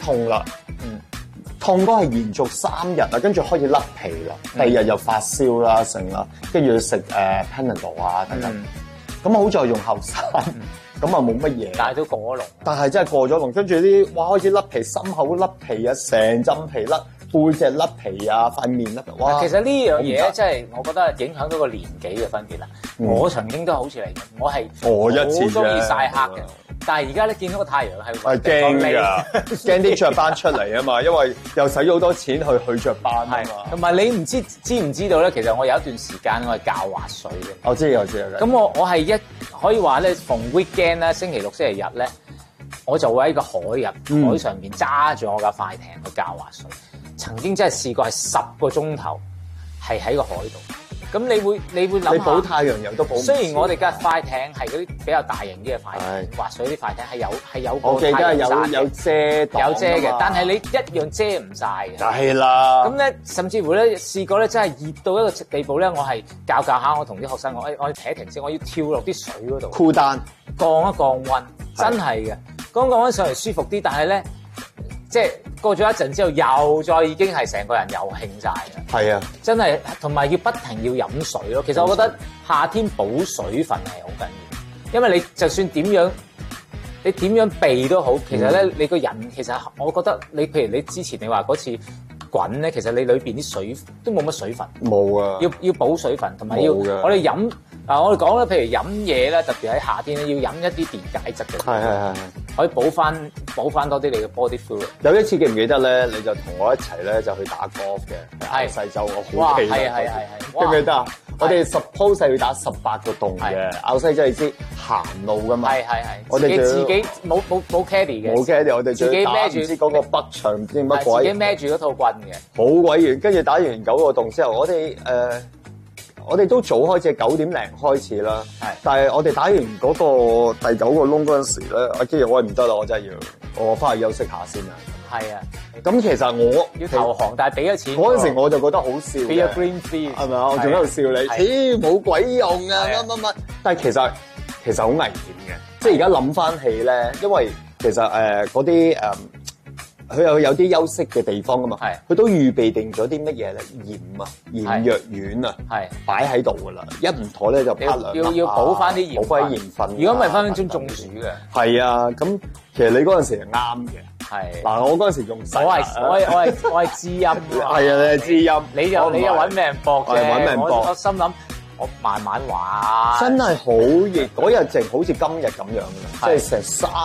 痛啦，痛都係延續3日啦，跟住開始甩皮啦，第二日又發燒啦，成啦，跟住要食Panadol 啊等等。咁好在用後生，咁啊冇乜嘢， 但係都過咗龍。 但係真係過咗龍，跟住啲哇開始甩皮，心口甩皮啊，成浸皮甩，背脊甩皮啊，塊面甩皮，哇！ 其實呢樣嘢真係我覺得影響到個年紀嘅分別啦。我曾經都好似嚟嘅，我係好中意曬黑嘅。但係而家咧見到個太陽係驚㗎，驚啲雀斑出嚟啊嘛，因為又使咗好多錢去雀斑啊嘛。 同埋你唔知唔知道咧？其實我有一段時間我係教滑水嘅。 我知。 咁我係可以話咧，逢 weekend 咧，星期六、星期日咧，我就會喺個海上邊揸住我架快艇去教滑水。曾經真係試過係10個鐘頭係喺個海度。咁你會諗下， 你補太陽油都補唔。 雖然我哋架快艇係嗰啲比較大型啲嘅快艇，滑水啲快艇係有個我記得係有遮嘅，但係你一樣遮唔晒嘅。 係啦。咁咧，甚至乎咧試過咧，真係熱到一個地步咧，我係教下，我同啲學生講，我要停一停先，我要跳落啲水嗰度。 cool down， 降一降溫，真係嘅。降溫上嚟舒服啲，但係咧，即係過咗一陣之後，又再已經係成個人又興晒嘅。 係啊， 真係，同埋要不停要飲水咯。其實我覺得夏天補水分係好緊要，因為你就算點樣避都好，其實咧你個人其實我覺得你譬如你之前你話嗰次滾咧，其實你裏邊啲水都冇乜水分。 冇啊， 要補水分，同埋要我哋飲我哋講咧，譬如飲嘢咧，特別喺夏天咧，要飲一啲電解質嘅。 係。 可以補翻多啲你嘅 body fluid。 有一次記唔記得咧？你就同我一齊咧就去打 golf 嘅，喺西洲我好記得。 係。 記唔記得啊？我哋 suppose 係要打18個洞嘅，拗西洲你知行路噶嘛？ 係。 我哋自己冇 caddy 嘅。 冇 caddy，我哋自己孭住唔知嗰個北牆唔知乜鬼。 自己孭住嗰套棍嘅。 好鬼遠，跟住打完9個洞之後，我哋都早開始9點零開始啦。係，但係我哋打完嗰個第9個窿嗰陣時咧，跟住我唔得啦，我真係要我翻去休息下先啦。 係啊， 咁其實我要投降，但係俾咗錢。 嗰陣時我就覺得好笑嘅。 俾咗 green fee 係咪啊？我仲喺度笑你，冇鬼用啊乜。但係其實好危險嘅，即係而家諗翻起咧，因為其實嗰啲佢有啲休息嘅地方噶嘛，佢都預備定咗啲乜嘢咧？鹽藥丸啊，擺喺度噶啦，一唔妥咧就拍兩粒要補翻啲鹽， 補翻鹽分。 如果唔係分分鐘中暑嘅。 係啊，咁其實你嗰陣時係啱嘅。 係嗱，我嗰陣時用細， 我係知音。係啊，你係知音， 你就揾命搏嘅， 揾命搏。 我心諗。我慢慢玩， 真係好熱，嗰日淨好似今日咁樣嘅，即係成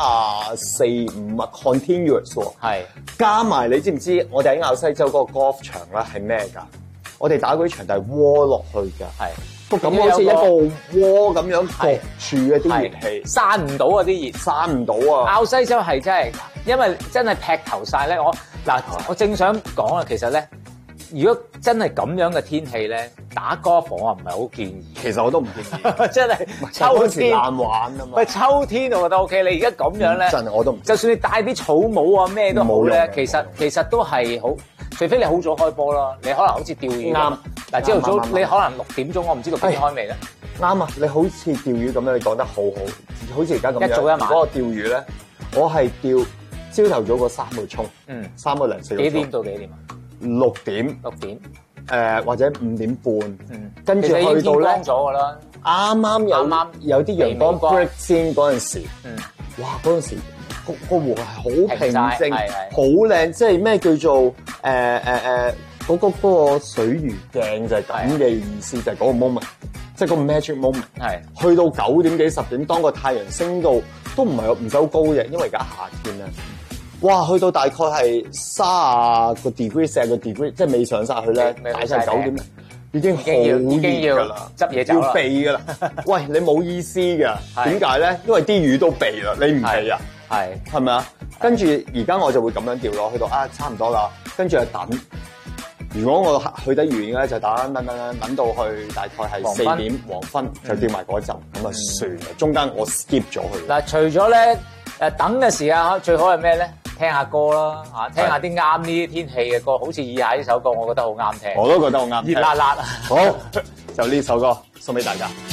34、5啊 continuous 喎。係加埋你知唔知？我哋喺拗西洲嗰個 golf 場咧係咩㗎？我哋打嗰啲場地係窩落去㗎，係個感覺好似一個窩咁樣焗住一啲熱氣， 散唔到啊啲熱， 散唔到啊！ 拗西洲係真係，因為真係劈頭晒咧。我正想講啊，其實咧。如果真係咁樣嘅天氣咧，打 golf 我唔係好建議。 其實我都唔建議， 真係秋天難玩啊嘛。 喂，秋天我覺得 OK。你而家咁樣咧， 真係我都唔。 就算你戴啲草帽啊咩都好咧，其實都係好。除非你好早開波啦，你可能好似釣魚咁。嗱，朝頭早你可能6點鐘，我唔知6點開未咧。 啱啊！你好似釣魚咁樣，你講得好好。好似而家咁樣。 一早一晚。 嗰個釣魚咧，我係釣朝頭早嗰3個鐘，3個零4個鐘。 幾點到幾點啊 ？6點，或者5點半，跟住去到咧， 光咗㗎啦， 啱有啲陽光 break 先嗰陣時，哇！嗰陣時個湖係好平靜，好靚，即係咩叫做嗰個水魚鏡就係咁嘅意思，就係嗰個 moment，即係個 magic moment。係去到9點幾10點，當個太陽升到都唔使好高嘅，因為而家夏天咧。哇！去到大概係30個 degree、40個 degree， 即係未上晒去咧，大概9點已經好熱㗎啦， 執嘢走要避㗎啦。喂，你冇意思㗎，點解咧？因為啲魚都避啦，你唔避啊？係咪啊？跟住而家我就會咁樣釣咯，去到差唔多啦，跟住就等。如果我去得遠咧，就等到去大概係4點黃昏就釣埋嗰陣，咁啊算啦。中間我 skip 咗佢。 嗱，除咗咧等嘅時間，最好係咩咧？聽下歌啦，聽下啲啱呢啲天氣嘅歌，好似以下呢首歌，我覺得好啱聽。 我都覺得好啱聽。 熱辣辣。 好，就呢首歌送俾大家。